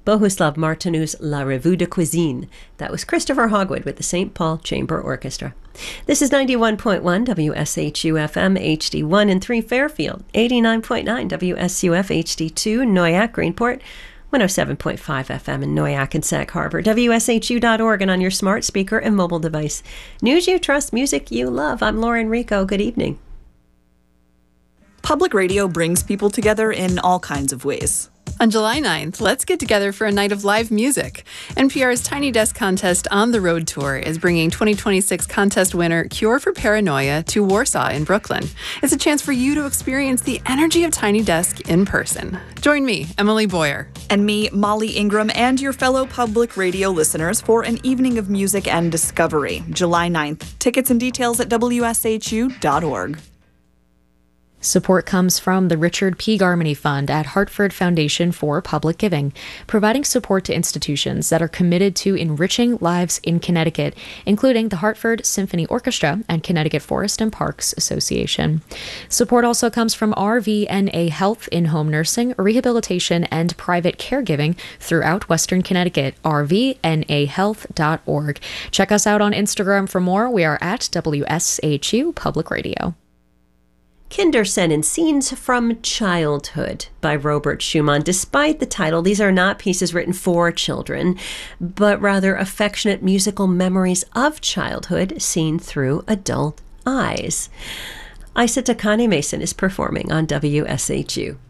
Bohuslav Martinou's La Revue de Cuisine. That was Christopher Hogwood with the St. Paul Chamber Orchestra. This is 91.1 WSHU-FM HD1 in 3 Fairfield, 89.9 WSUF HD2 Noyak Greenport, 107.5 FM in Noyak and Sag Harbor, WSHU.org, and on your smart speaker and mobile device. News you trust, music you love. I'm Lauren Rico. Good evening. Public radio brings people together in all kinds of ways. On July 9th, let's get together for a night of live music. NPR's Tiny Desk Contest On the Road Tour is bringing 2026 contest winner Cure for Paranoia to Warsaw in Brooklyn. It's a chance for you to experience the energy of Tiny Desk in person. Join me, Emily Boyer. And me, Molly Ingram, and your fellow public radio listeners for an evening of music and discovery, July 9th. Tickets and details at WSHU.org. Support comes from the Richard P. Garmany Fund at Hartford Foundation for Public Giving, providing support to institutions that are committed to enriching lives in Connecticut, including the Hartford Symphony Orchestra and Connecticut Forest and Parks Association. Support also comes from RVNA Health in-home nursing, rehabilitation, and private caregiving throughout Western Connecticut, rvnahealth.org. Check us out on Instagram for more. We are at WSHU Public Radio. Kindersen and Scenes from Childhood by Robert Schumann. Despite the title, these are not pieces written for children, but rather affectionate musical memories of childhood seen through adult eyes. Isa Takane Mason is performing on WSHU.